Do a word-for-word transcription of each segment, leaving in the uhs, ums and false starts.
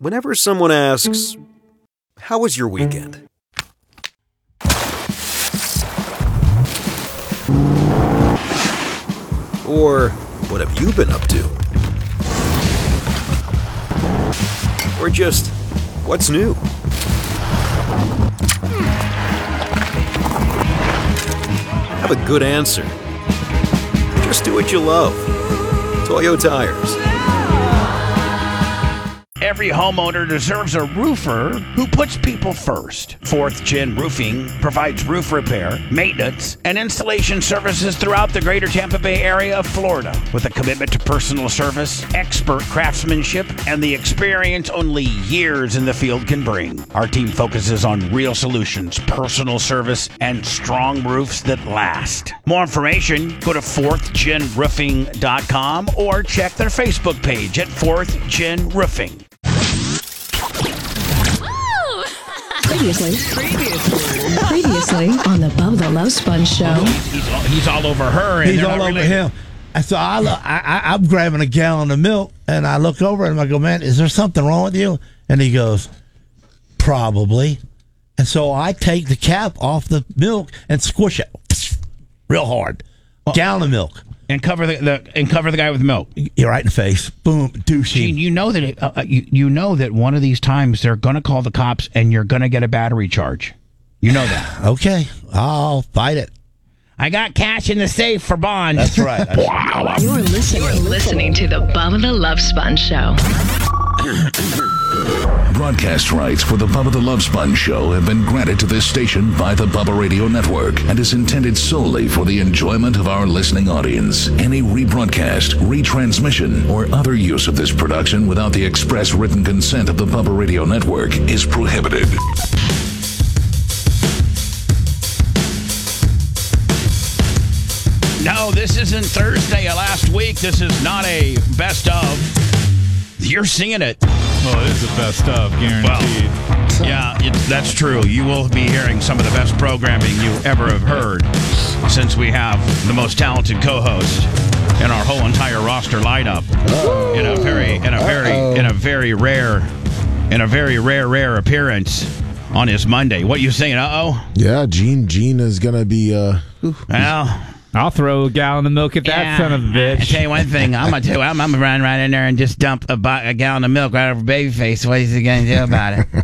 Whenever someone asks, "How was your weekend?" Or, "What have you been up to?" Or just, "What's new?" Have a good answer. Just do what you love. Toyo Tires. Every homeowner deserves a roofer who puts people first. Fourth Gen Roofing provides roof repair, maintenance, and installation services throughout the greater Tampa Bay area of Florida. With a commitment to personal service, expert craftsmanship, and the experience only years in the field can bring. Our team focuses on real solutions, personal service, and strong roofs that last. More information, go to fourth gen roofing dot com or check their Facebook page at fourth gen roofing. Previously, previously, previously on the Bubba the Love Sponge show. He's all, he's all over her. And he's all over related. him. And so I, I, I'm grabbing a gallon of milk, and I look over and I go, "Man, is there something wrong with you?" And he goes, "Probably." And so I take the cap off the milk and squish it real hard. Well, gallon of milk. And cover the, the and cover the guy with milk. You're right in the face. Boom, douchey. Gene, you know that it, uh, you you know that one of these times they're going to call the cops and you're going to get a battery charge. You know that. Okay, I'll fight it. I got cash in the safe for bond. That's right. Wow. You're listening, You're listening to the Bubba the Love Sponge show. Broadcast rights for the Bubba the Love Sponge show have been granted to this station by the Bubba Radio Network and is intended solely for the enjoyment of our listening audience. Any rebroadcast, retransmission, or other use of this production without the express written consent of the Bubba Radio Network is prohibited. No, this isn't Thursday of last week. This is not a best of. You're singing it. Oh, it is the best of, guaranteed. Well, yeah, it, that's true. You will be hearing some of the best programming you ever have heard, since we have the most talented co-host in our whole entire roster lineup. Uh-oh. In a very, in a very, Uh-oh. in a very rare, in a very rare, rare appearance on his Monday. What you saying? Uh oh. Yeah, Gene. Gene is gonna be. Uh, well. I'll throw a gallon of milk at that yeah. son of a bitch. I tell you one thing, I'm gonna tell you, I'm, I'm gonna run right in there and just dump a, a gallon of milk right over Babyface. What is he gonna do about it?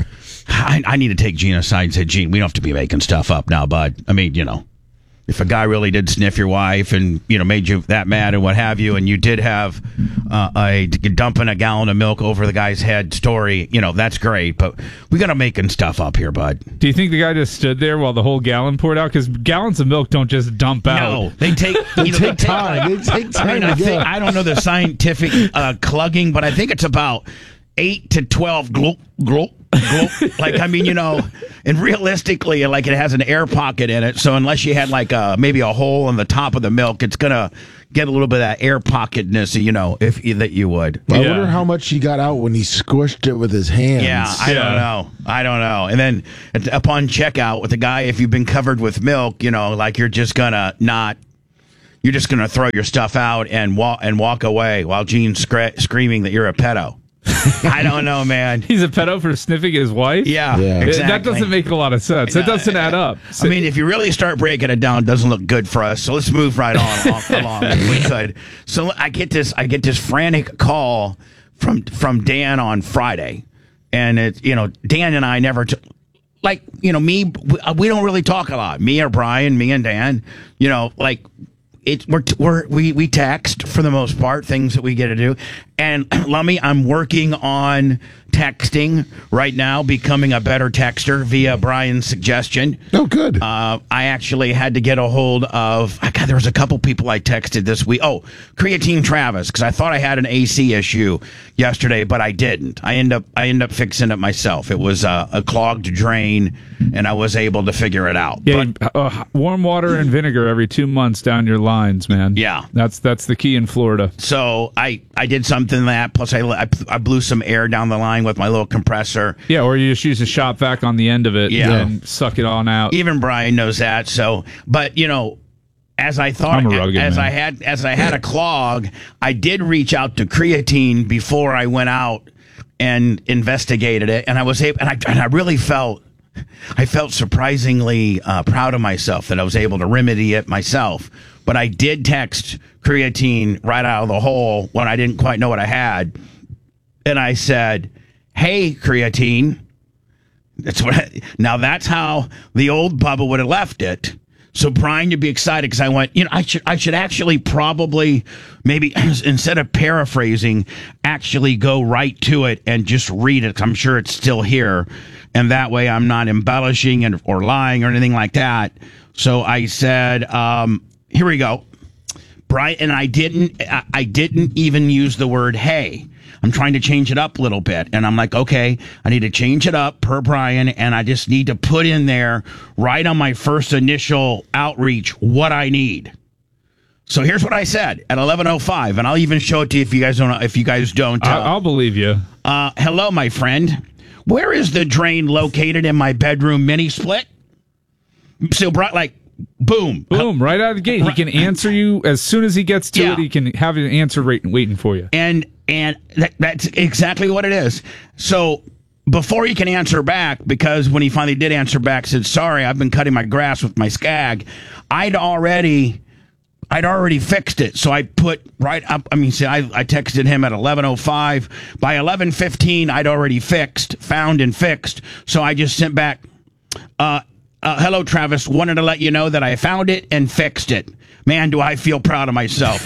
I, I need to take Gene aside and say, Gene, we don't have to be making stuff up now, bud. I mean, you know, if a guy really did sniff your wife and, you know, made you that mad and what have you, and you did have uh, a dumping a gallon of milk over the guy's head story, you know, that's great. But we got to making stuff up here, bud. Do you think the guy just stood there while the whole gallon poured out? Because gallons of milk don't just dump out. No, they take, they, you know, take they time. Take, they take time. I mean, I, think, I don't know the scientific uh, clugging, but I think it's about eight to twelve glop, glop. Like, I mean, you know, and realistically, like, it has an air pocket in it, so unless you had like a maybe a hole in the top of the milk, it's gonna get a little bit of that air pocketness, you know, if that you would. I yeah. wonder how much he got out when he squished it with his hands. Yeah, I yeah. don't know. I don't know. And then upon checkout with the guy, if you've been covered with milk, you know, like you're just gonna not. You're just gonna throw your stuff out and walk and walk away while Gene's scra- screaming that you're a pedo. I don't know, man. He's a pedo for sniffing his wife? Yeah, yeah. exactly. That doesn't make a lot of sense. That doesn't add up. I mean, if you really start breaking it down, it doesn't look good for us. So let's move right on off along if we could. So I get this I get this frantic call from from Dan on Friday. And it, you know, Dan and I never took like, you know, me we don't really talk a lot. Me or Brian, me and Dan, you know, like It, we're, we're, we we text for the most part, things that we get to do. And Lummy, I'm working on texting right now, becoming a better texter via Brian's suggestion. Oh, good. Uh, I actually had to get a hold of, God, there was a couple people I texted this week. Oh, Creatine Travis, because I thought I had an A C issue yesterday, but I didn't. I end up I end up fixing it myself. It was uh, a clogged drain, and I was able to figure it out. Yeah, but, uh, warm water and vinegar every two months down your lines, man. Yeah. That's that's the key in Florida. So I, I did something that, plus I, I, I blew some air down the line with my little compressor. Yeah, or you just use a shop vac on the end of it Yeah. and suck it on out. Even Brian knows that. So, but you know, as I thought, I'm a rugged as man. I had, as I had a clog, I did reach out to creatine before I went out and investigated it, and I was able, and I, and I really felt, I felt surprisingly uh, proud of myself that I was able to remedy it myself. But I did text creatine right out of the hole when I didn't quite know what I had, and I said, "Hey, creatine." That's what. I, now that's how the old Bubba would have left it. So Brian, you'd be excited because I went, you know, I should I should actually probably maybe instead of paraphrasing, actually go right to it and just read it. 'Cause I'm sure it's still here, and that way I'm not embellishing and or lying or anything like that. So I said, um, here we go, Brian, and I didn't I, I didn't even use the word "hey." I'm trying to change it up a little bit. And I'm like, okay, I need to change it up per Brian. And I just need to put in there right on my first initial outreach what I need. So here's what I said at eleven oh five. And I'll even show it to you if you guys don't, if you guys don't. Uh, I'll believe you. Uh, hello, my friend. Where is the drain located in my bedroom mini split? So Brian, like, boom. Boom, right out of the gate. He can answer you as soon as he gets to Yeah. it. He can have an answer right, waiting for you. And and that, that's exactly what it is. So before he can answer back, because when he finally did answer back, said, "Sorry, I've been cutting my grass with my Skag," I'd already I'd already fixed it. So I put right up. I mean, see, I, I texted him at eleven oh five. By eleven fifteen, I'd already fixed, found and fixed. So I just sent back, uh, uh, hello, Travis. Wanted to let you know that I found it and fixed it. Man, do I feel proud of myself.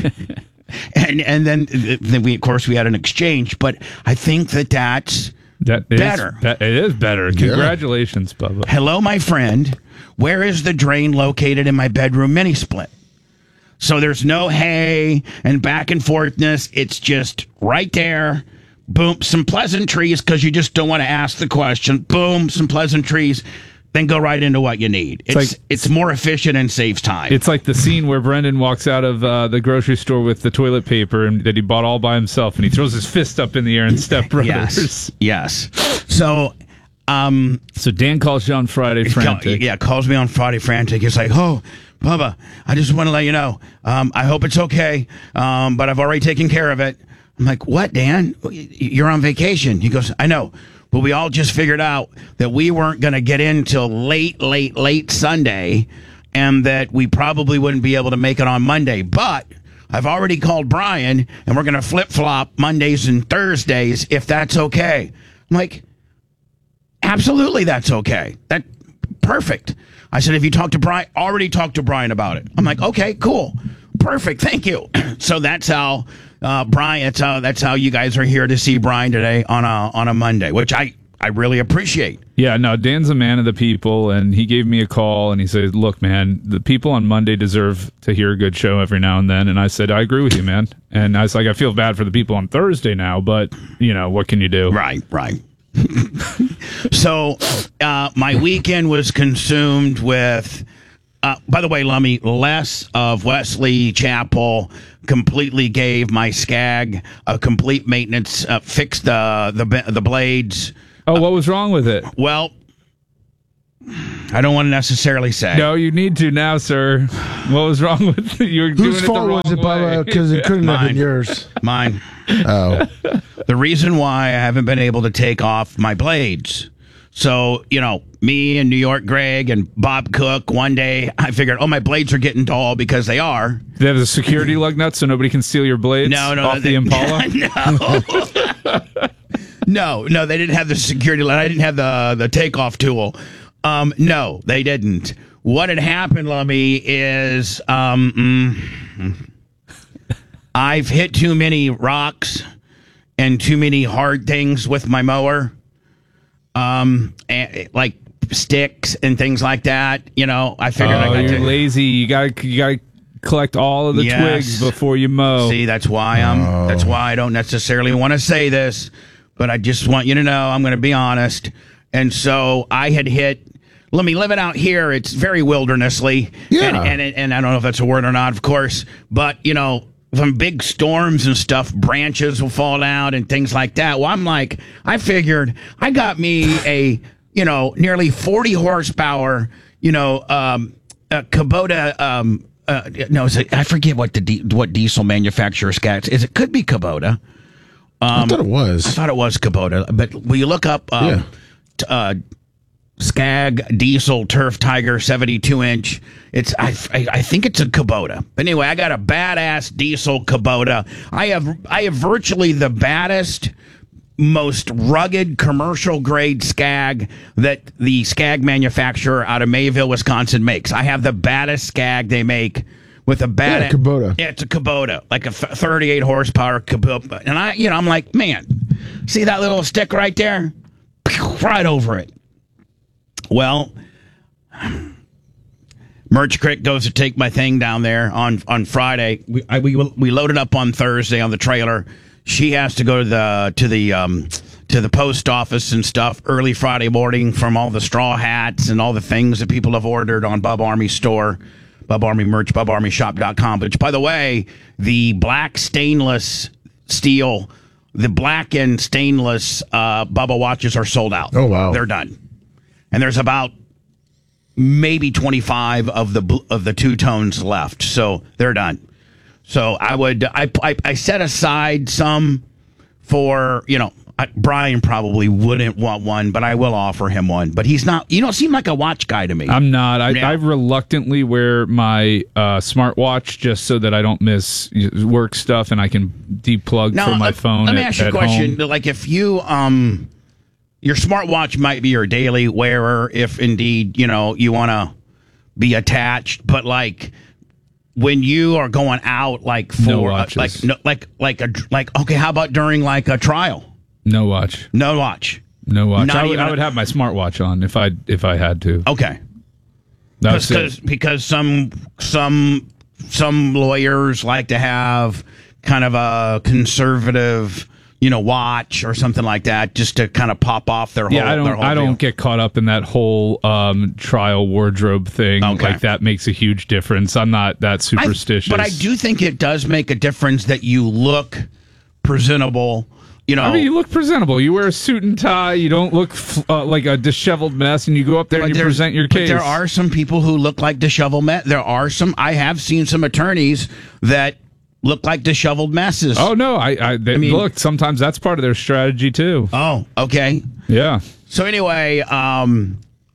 And and then, then we, of course, we had an exchange. But I think that that's That is, better. That, it is better. Congratulations, Bubba. Hello, my friend. Where is the drain located in my bedroom mini split? So there's no hey and back and forthness. It's just right there. Boom. Some pleasantries because you just don't want to ask the question. Boom. Some pleasantries. Then go right into what you need. It's It's like- it's more efficient and saves time. It's like the scene where Brendan walks out of uh, the grocery store with the toilet paper and that he bought all by himself, and he throws his fist up in the air in Step Brothers. yes. Yes. So, um, So Dan calls you on Friday, frantic. Call, yeah, calls me on Friday frantic. It's like, oh, Bubba, I just want to let you know. Um, I hope it's okay, um, but I've already taken care of it. I'm like, what, Dan? You're on vacation. He goes, I know, but we all just figured out that we weren't going to get in till late, late, late Sunday, and that we probably wouldn't be able to make it on Monday. But I've already called Brian, and we're going to flip-flop Mondays and Thursdays if that's okay. I'm like, absolutely, that's okay. That perfect. I said, if you talk to Brian, already talked to Brian about it. I'm like, okay, cool, perfect, thank you. So that's how uh, Brian. That's how that's how you guys are here to see Brian today on a on a Monday, which I I really appreciate. Yeah, no, Dan's a man of the people, and he gave me a call, and he said, look, man, the people on Monday deserve to hear a good show every now and then. And I said, I agree with you, man. And I was like, I feel bad for the people on Thursday now, but, you know, what can you do? Right, right. So uh, my weekend was consumed with, uh, by the way, Lummy, Les of Wesley Chapel completely gave my Skag a complete maintenance, uh, fixed the, the, the blades. Oh, what was wrong with it? Well, I don't want to necessarily say. No, you need to now, sir. What was wrong with it? You were doing Whose it the fault wrong was it, way. Bubba? Because it couldn't have Mine. been yours. Mine. Oh. The reason why I haven't been able to take off my blades. So, you know, me and New York Greg and Bob Cook, one day I figured, oh, my blades are getting dull because they are. They have a security lug nut so nobody can steal your blades No, no. off they- the Impala? no. no, no, they didn't have the security line. I didn't have the, the takeoff tool. Um, no, they didn't. What had happened, Lummy, is um, mm, I've hit too many rocks and too many hard things with my mower, um, and, like sticks and things like that. You know, I figured I Oh, got you're to lazy. You got you got to collect all of the Yes. twigs before you mow. See, that's why I'm. That's why I don't necessarily want to say this, but I just want you to know I'm going to be honest. And so I had hit. Let me live it out here. It's very wildernessly, Yeah. and, and and I don't know if that's a word or not, of course, but you know, from big storms and stuff, branches will fall out and things like that. Well, I'm like, I figured I got me a you know nearly forty horsepower, you know, um, a Kubota. Um, uh, no, is it, I forget what the di- what diesel manufacturer scats is. It could be Kubota. I thought it I was. thought it was Kubota, but will you look up um, Yeah. t- uh, Skag Diesel Turf Tiger seventy-two inch? It's I, I I think it's a Kubota. But anyway, I got a badass diesel Kubota. I have I have virtually the baddest, most rugged commercial grade Skag that the Skag manufacturer out of Mayville, Wisconsin makes. I have the baddest Skag they make with a bad Yeah, Kubota. Yeah, it's a Kubota, like a thirty-eight horsepower Kubota. And I, you know, I'm like, man, see that little stick right there? Right over it. Well, Merch Crick goes to take my thing down there on, on Friday. We, I, we we loaded up on Thursday on the trailer. She has to go to the to the um, to the post office and stuff early Friday morning from all the straw hats and all the things that people have ordered on Bub Army store, Bub Army merch, bub army shop dot com. Which, by the way, the black stainless steel, the black and stainless uh, Bubba watches are sold out. Oh, wow. They're done. And there's about maybe twenty-five of the bl- of the two tones left, so they're done. So I would I I, I set aside some for you know I, Brian probably wouldn't want one, but I will offer him one. But he's not. You don't seem like a watch guy to me. I'm not. I, Yeah. I reluctantly wear my uh, smartwatch just so that I don't miss work stuff and I can deplug Now, from my let- phone. Let me at, ask you a at question. home. Like if you um. Your smartwatch might be your daily wearer if indeed, you know, you want to be attached. But like when you are going out, like for No uh, watches. like no, like like a like okay, how about during like a trial? No watch. No watch. No watch. Not I would, even I a- would have my smartwatch on if I if I had to. Okay. That's Because it. because some some some lawyers like to have kind of a conservative, you know, watch or something like that, just to kind of pop off their whole. Yeah, I their don't. whole I don't deal. get caught up in that whole um, trial wardrobe thing. Okay. Like that makes a huge difference. I'm not that I- superstitious. but I do think it does make a difference that you look presentable. You know, I mean, you look presentable. You wear a suit and tie. You don't look f- uh, like a disheveled mess, and you go up there but and you there- present your but case. there are some people who look like disheveled mess. There are some. I have seen some attorneys that look like disheveled messes. Oh no! I, I, they, I mean- look. Sometimes that's part of their strategy too. Oh, okay. Yeah. So anyway, um,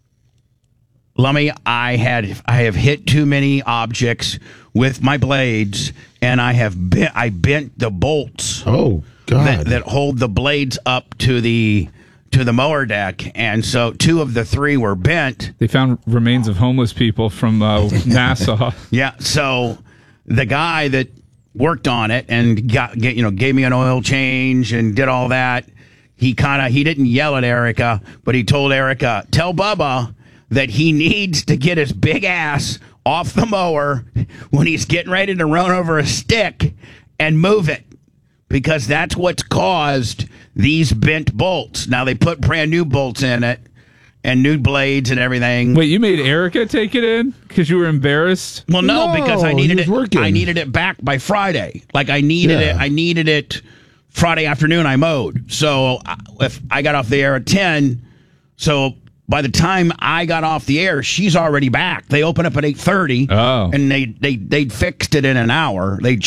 Lummy, I had I have hit too many objects with my blades, and I have bent I bent the bolts Oh, God. that, that hold the blades up to the to the mower deck, and so two of the three were bent. They found remains of homeless people from uh, Nassau. Yeah, so the guy that worked on it and got get, you know gave me an oil change and did all that. He kind of he didn't yell at Erica, but he told Erica, "Tell Bubba that he needs to get his big ass off the mower when he's getting ready to run over a stick and move it, because that's what's caused these bent bolts." Now they put brand new bolts in it and new blades and everything. Wait, you made Erica take it in because you were embarrassed? Well, no, No, because I he needed was it. working. I needed it back by Friday. Like I needed Yeah. it. I needed it Friday afternoon. I mowed. So I- if I got off the air at ten, so by the time I got off the air, she's already back. They open up at eight thirty. Oh. and they they they fixed it in an hour. They